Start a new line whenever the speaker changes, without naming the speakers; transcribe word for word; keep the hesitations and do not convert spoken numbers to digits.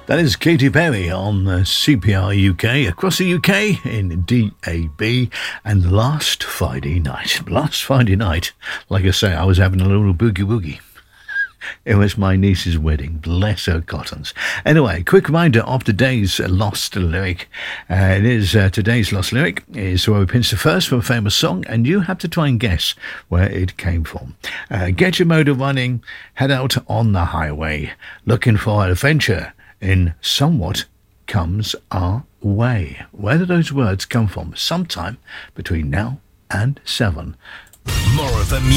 That is Katy Perry on uh, C P R U K, across the U K in D A B. And last Friday night, last Friday night, like I say, I was having a little boogie woogie. It was my niece's wedding. Bless her cottons. Anyway, quick reminder of today's lost lyric. Uh, it is uh, today's lost lyric is where we pinch the first from a famous song, and you have to try and guess where it came from. Uh, get your motor running, head out on the highway, looking for adventure in somewhat comes our way. Where do those words come from? Sometime between now and seven.
More of the